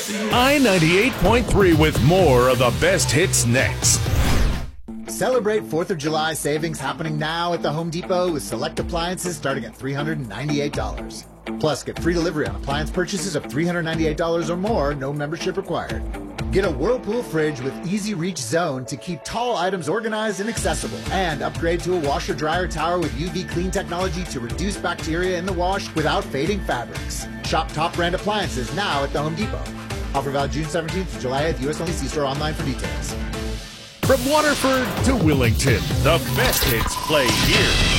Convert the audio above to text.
I-98.3 with more of the best hits next. Celebrate 4th of July savings happening now at the Home Depot with select appliances starting at $398. Plus, get free delivery on appliance purchases of $398 or more, no membership required. Get a Whirlpool fridge with Easy Reach Zone to keep tall items organized and accessible. And upgrade to a washer-dryer tower with UV clean technology to reduce bacteria in the wash without fading fabrics. Shop top brand appliances now at the Home Depot. Offer valid June 17th to July 8th, U.S. only. See store online for details. From Waterford to Willington, the best hits play here.